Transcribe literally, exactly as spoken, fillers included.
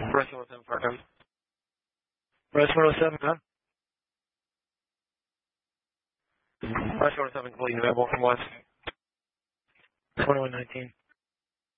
Press one oh seven, Farcom. Press one oh seven, huh? Press one oh seven, complete, available from West. twenty-one nineteen.